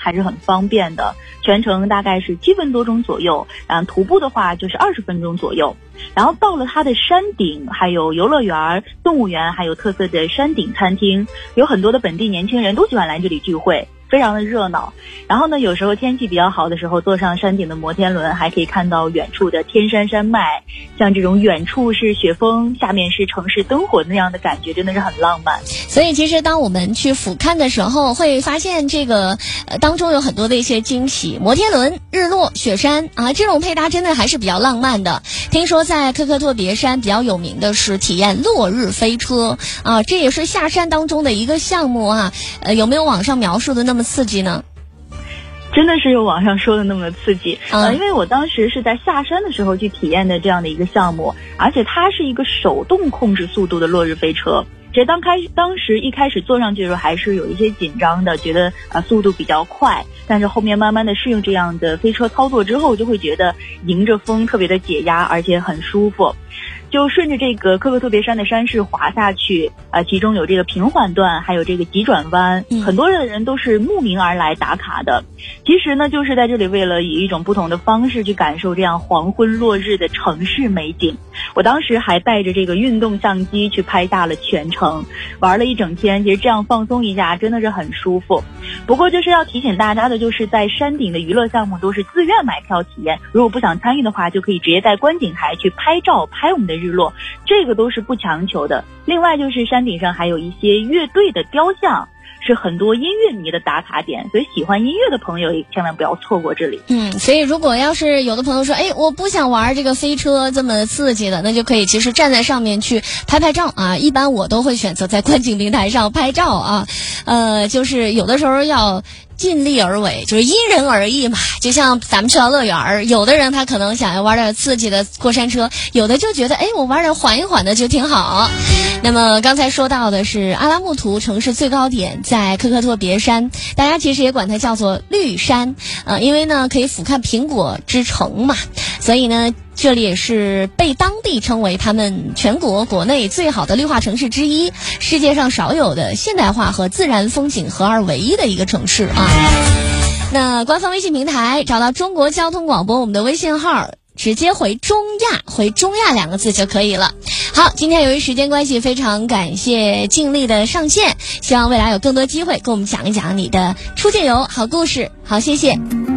还是很方便的，全程大概是7分多钟左右，然后徒步的话就是20分钟左右。然后到了它的山顶，还有游乐园、动物园，还有特色的山顶餐厅，有很多的本地年轻人都喜欢来这里聚会，非常的热闹。然后呢，有时候天气比较好的时候，坐上山顶的摩天轮，还可以看到远处的天山山脉，像这种远处是雪峰，下面是城市灯火那样的感觉，真的是很浪漫。 所以其实当我们去俯瞰的时候，会发现这个当中有很多的一些惊喜，摩天轮、日落、雪山啊，这种配搭真的还是比较浪漫的。听说在科克托别山比较有名的是体验落日飞车啊，这也是下山当中的一个项目啊。有没有网上描述的那么刺激呢？ 真的是有网上说的那么刺激，因为我当时是在下山的时候去体验的这样的一个项目，而且它是一个手动控制速度的落日飞车。其实当时一开始坐上去的时候还是有一些紧张的，觉得速度比较快，但是后面慢慢的适应这样的飞车操作之后，就会觉得迎着风特别的解压，而且很舒服。就顺着这个科克托别山的山势滑下去，其中有这个平缓段，还有这个急转弯，很多的人都是慕名而来打卡的。其实呢，就是在这里为了以一种不同的方式去感受这样黄昏落日的城市美景。我当时还带着这个运动相机去拍下了全程，玩了一整天，其实这样放松一下真的是很舒服。不过就是要提醒大家的，就是在山顶的娱乐项目都是自愿买票体验，如果不想参与的话，就可以直接在观景台去拍照，拍我们的日落，这个都是不强求的。另外就是山顶上还有一些乐队的雕像，是很多音乐迷的打卡点，所以喜欢音乐的朋友也千万不要错过这里。 所以如果要是有的朋友说，我不想玩这个飞车这么刺激的，那就可以其实站在上面去拍拍照啊。一般我都会选择在观景平台上拍照啊，就是有的时候要尽力而为，就是因人而异嘛。就像咱们去到乐园，有的人他可能想要玩点刺激的过山车，有的就觉得我玩点缓一缓的就挺好。那么刚才说到的是阿拉木图城市最高点在科克托别山，大家其实也管它叫做绿山，因为呢可以俯瞰苹果之城嘛，所以呢这里也是被当地称为他们全国国内最好的绿化城市之一，世界上少有的现代化和自然风景合二为一的一个城市啊。那官方微信平台找到中国交通广播我们的微信号，直接回中亚2个字就可以了。好，今天由于时间关系，非常感谢静丽的上线，希望未来有更多机会跟我们讲一讲你的出境游好故事。好，谢谢。